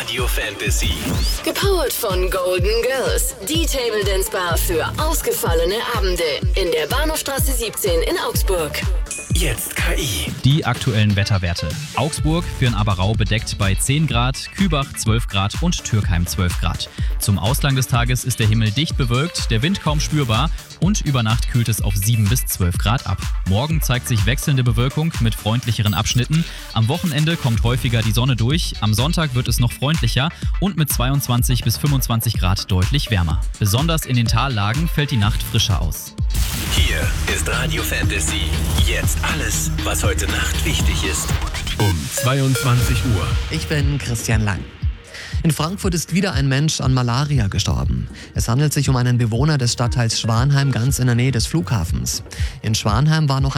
Radio Fantasy. Gepowert von Golden Girls. Die Table Dance Bar für ausgefallene Abende. In der Bahnhofstraße 17 in Augsburg. Jetzt KI. Die aktuellen Wetterwerte. Augsburg für ein Aberau bedeckt bei 10 Grad, Kübach 12 Grad und Türkheim 12 Grad. Zum Ausgang des Tages ist der Himmel dicht bewölkt, der Wind kaum spürbar und über Nacht kühlt es auf 7 bis 12 Grad ab. Morgen zeigt sich wechselnde Bewölkung mit freundlicheren Abschnitten. Am Wochenende kommt häufiger die Sonne durch. Am Sonntag wird es noch freundlicher und mit 22 bis 25 Grad deutlich wärmer. Besonders in den Tallagen fällt die Nacht frischer aus. Hier ist Radio Fantasy. Jetzt alles, was heute Nacht wichtig ist. Um 22 Uhr. Ich bin Christian Lang. In Frankfurt ist wieder ein Mensch an Malaria gestorben. Es handelt sich um einen Bewohner des Stadtteils Schwanheim ganz in der Nähe des Flughafens. In Schwanheim war noch